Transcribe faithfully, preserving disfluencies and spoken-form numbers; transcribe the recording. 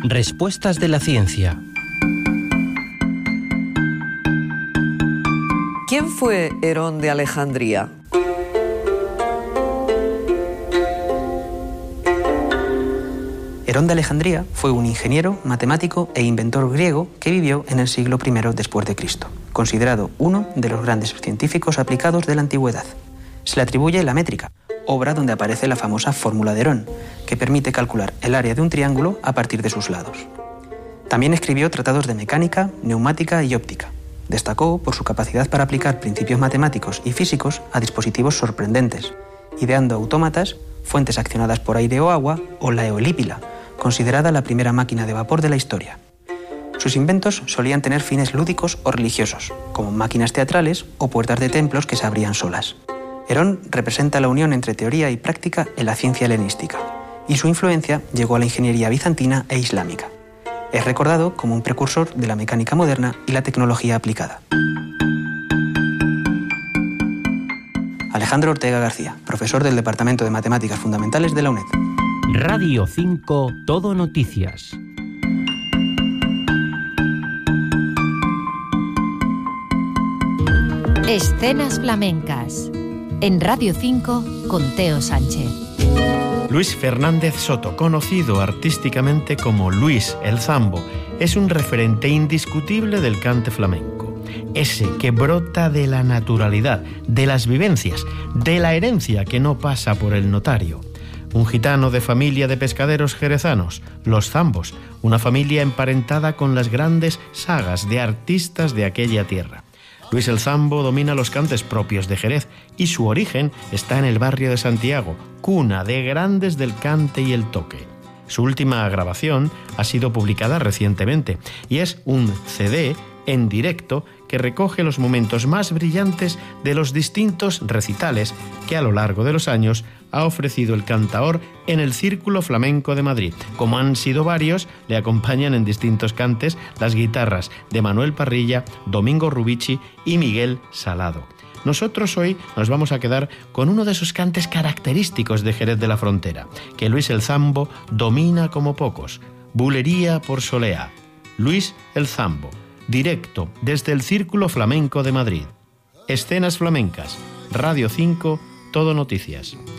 Respuestas de la ciencia. ¿Quién fue Herón de Alejandría? Herón de Alejandría fue un ingeniero, matemático e inventor griego que vivió en el siglo primero después de Cristo, considerado uno de los grandes científicos aplicados de la antigüedad. Se le atribuye la métrica, obra donde aparece la famosa fórmula de Herón, que permite calcular el área de un triángulo a partir de sus lados. También escribió tratados de mecánica, neumática y óptica. Destacó por su capacidad para aplicar principios matemáticos y físicos a dispositivos sorprendentes, ideando autómatas, fuentes accionadas por aire o agua o la eolípila, considerada la primera máquina de vapor de la historia. Sus inventos solían tener fines lúdicos o religiosos, como máquinas teatrales o puertas de templos que se abrían solas. Herón representa la unión entre teoría y práctica en la ciencia helenística, y su influencia llegó a la ingeniería bizantina e islámica. Es recordado como un precursor de la mecánica moderna y la tecnología aplicada. Alejandro Ortega García, profesor del Departamento de Matemáticas Fundamentales de la UNED. Radio cinco, Todo Noticias. Escenas flamencas. En Radio cinco con Teo Sánchez. Luis Fernández Soto, conocido artísticamente como Luis el Zambo, es un referente indiscutible del cante flamenco. Ese que brota de la naturalidad, de las vivencias, de la herencia que no pasa por el notario. Un gitano de familia de pescaderos jerezanos, los Zambos, una familia emparentada con las grandes sagas de artistas de aquella tierra. Luis el Zambo domina los cantes propios de Jerez y su origen está en el barrio de Santiago, cuna de grandes del cante y el toque. Su última grabación ha sido publicada recientemente y es un ce de en directo que recoge los momentos más brillantes de los distintos recitales que a lo largo de los años ha ofrecido el cantaor en el Círculo Flamenco de Madrid. Como han sido varios, le acompañan en distintos cantes las guitarras de Manuel Parrilla, Domingo Rubici y Miguel Salado. Nosotros hoy nos vamos a quedar con uno de esos cantes característicos de Jerez de la Frontera, que Luis el Zambo domina como pocos. Bulería por Soleá. Luis el Zambo, directo desde el Círculo Flamenco de Madrid. Escenas flamencas. Radio cinco, Todo Noticias.